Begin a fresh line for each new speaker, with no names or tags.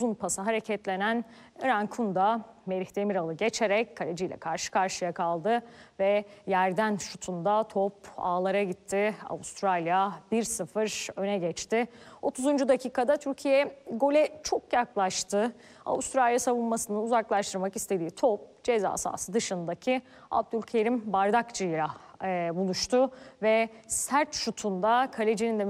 uzun pası hareketlenen Irankunda Merih Demiral'ı geçerek kaleciyle karşı karşıya kaldı ve yerden şutunda top ağlara gitti. Avustralya 1-0 öne geçti. 30. dakikada Türkiye gole çok yaklaştı. Avustralya savunmasını uzaklaştırmak istediği top ceza sahası dışındaki Abdülkerim Bardakçı'yla buluştu ve sert şutunda kalecinin de